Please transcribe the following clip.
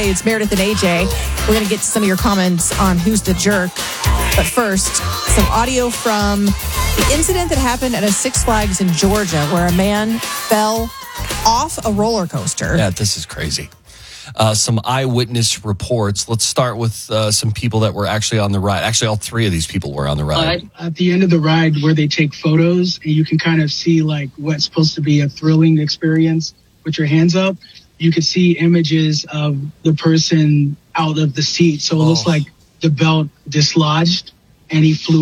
It's Meredith and AJ. We're going to get to some of your comments on Who's the Jerk. But first, some audio from the incident that happened at a Six Flags in Georgia where a man fell off a roller coaster. Yeah, this is crazy. Some eyewitness reports. Let's start with some people that were actually on the ride. Actually, all three of these people were on the ride. At the end of the ride where they take photos and you can kind of see like what's supposed to be a thrilling experience with your hands up, you could see images of the person out of the seat. So it looks like the belt dislodged and he flew